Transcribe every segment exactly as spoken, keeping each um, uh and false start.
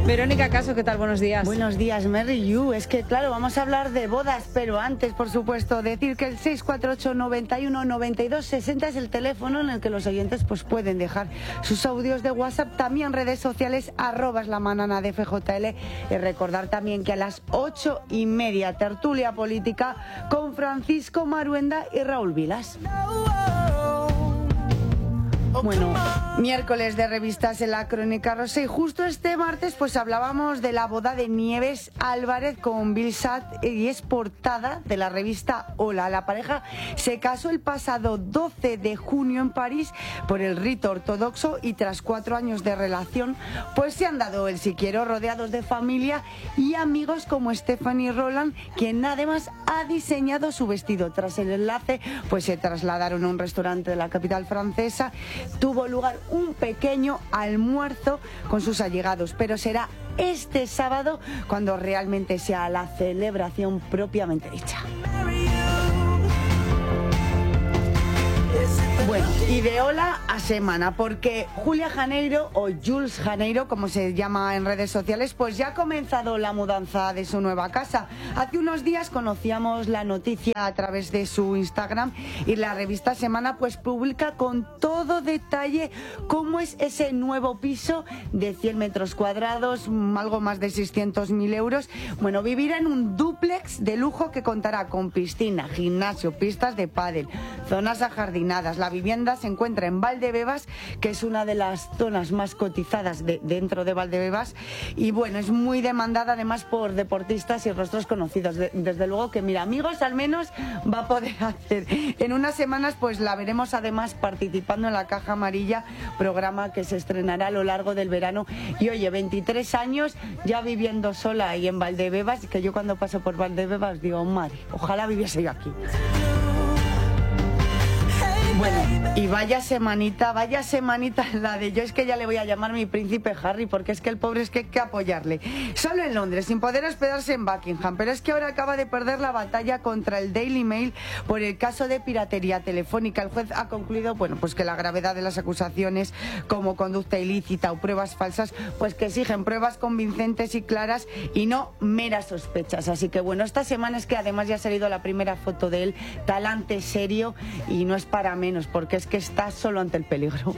Verónica Caso, ¿qué tal? Buenos días. Buenos días, Mary You. Es que, claro, vamos a hablar de bodas, pero antes, por supuesto, decir que el seis cuatro ocho, noventa y uno, noventa y dos, sesenta es el teléfono en el que los oyentes pues pueden dejar sus audios de WhatsApp, también redes sociales, arrobas la manana de F J L, y recordar también que a las ocho y media, tertulia política con Francisco Maruenda y Raúl Vilas. Bueno, miércoles de revistas en la Crónica Rosa, y justo este martes pues hablábamos de la boda de Nieves Álvarez con Bill Satt, y es portada de la revista Hola. La pareja se casó el pasado doce de junio en París por el rito ortodoxo, y tras cuatro años de relación pues se han dado el si quiero, rodeados de familia y amigos como Stephanie Roland, quien además ha diseñado su vestido. Tras el enlace pues se trasladaron a un restaurante de la capital francesa. Tuvo lugar un pequeño almuerzo con sus allegados, pero será este sábado cuando realmente sea la celebración propiamente dicha. Bueno, y de hola a semana, porque Julia Janeiro, o Jules Janeiro, como se llama en redes sociales, pues ya ha comenzado la mudanza de su nueva casa. Hace unos días conocíamos la noticia a través de su Instagram, y la revista Semana pues publica con todo detalle cómo es ese nuevo piso de cien metros cuadrados, algo más de seiscientos mil euros. Bueno, vivirá en un dúplex de lujo que contará con piscina, gimnasio, pistas de pádel, zonas ajardinadas. La vivienda se encuentra en Valdebebas, que es una de las zonas más cotizadas de, dentro de Valdebebas, y bueno, es muy demandada además por deportistas y rostros conocidos. De, desde luego que, mira, amigos al menos va a poder hacer. En unas semanas pues la veremos además participando en La Caja Amarilla, programa que se estrenará a lo largo del verano. Y oye, veintitrés años ya viviendo sola ahí en Valdebebas, que yo cuando paso por Valdebebas digo, madre, ojalá viviese yo aquí. Bueno, y vaya semanita, vaya semanita la de yo, es que ya le voy a llamar mi príncipe Harry, porque es que el pobre es que hay que apoyarle. Solo en Londres, sin poder hospedarse en Buckingham, pero es que ahora acaba de perder la batalla contra el Daily Mail por el caso de piratería telefónica. El juez ha concluido, bueno, pues que la gravedad de las acusaciones, como conducta ilícita o pruebas falsas, pues que exigen pruebas convincentes y claras y no meras sospechas. Así que bueno, esta semana es que además ya ha salido la primera foto de él, talante serio, y no es para menos, porque es que está solo ante el peligro.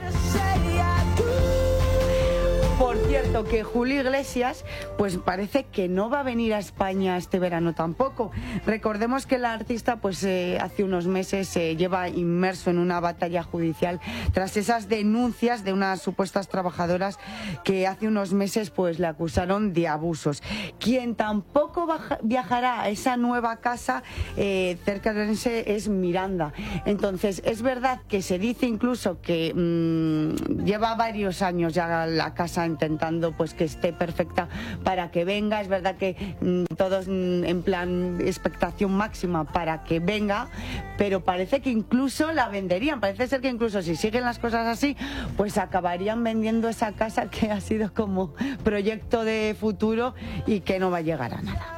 Por cierto, que Julio Iglesias pues parece que no va a venir a España este verano tampoco. Recordemos que el artista pues eh, hace unos meses se eh, lleva inmerso en una batalla judicial tras esas denuncias de unas supuestas trabajadoras que hace unos meses pues le acusaron de abusos. Quien tampoco baja, viajará a esa nueva casa eh, cerca de Orense es Miranda. Entonces es verdad que se dice incluso que mmm, lleva varios años ya la casa intentando pues que esté perfecta para que venga. Es verdad que mmm, todos mmm, en plan expectación máxima para que venga, pero parece que incluso la venderían. Parece ser que incluso si siguen las cosas así, pues acabarían vendiendo esa casa que ha sido como proyecto de futuro y que no va a llegar a nada.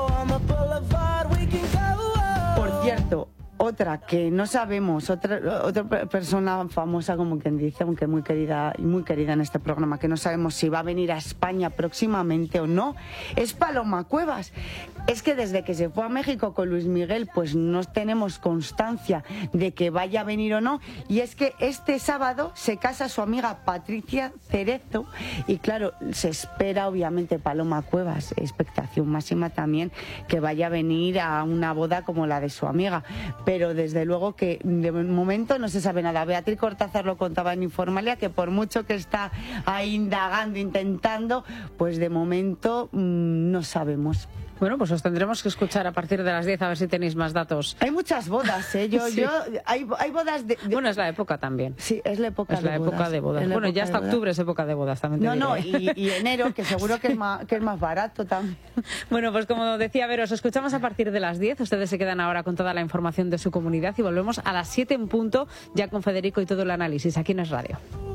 Por cierto, otra que no sabemos, otra, otra persona famosa, como quien dice, aunque muy querida y muy querida en este programa, que no sabemos si va a venir a España próximamente o no, es Paloma Cuevas. Es que desde que se fue a México con Luis Miguel, pues no tenemos constancia de que vaya a venir o no. Y es que este sábado se casa su amiga Patricia Cerezo, y claro, se espera obviamente Paloma Cuevas, expectación máxima también, que vaya a venir a una boda como la de su amiga. Pero desde luego que de momento no se sabe nada. Beatriz Cortázar lo contaba en Informalia, que por mucho que está ahí indagando, intentando, pues de momento mmm, no sabemos. Bueno, pues os tendremos que escuchar a partir de las diez a ver si tenéis más datos. Hay muchas bodas, ¿eh? Yo, sí. yo, hay, hay bodas de, de... Bueno, es la época también. Sí, es la época es de la bodas. época de bodas. Bueno, ya hasta octubre es época de bodas también. Te no, diré. no, y, y enero, que seguro que es más, que es más barato también. Bueno, pues como decía Vero, os escuchamos a partir de las diez. Ustedes se quedan ahora con toda la información de su comunidad y volvemos a las siete en punto, ya con Federico y todo el análisis aquí en Es Radio.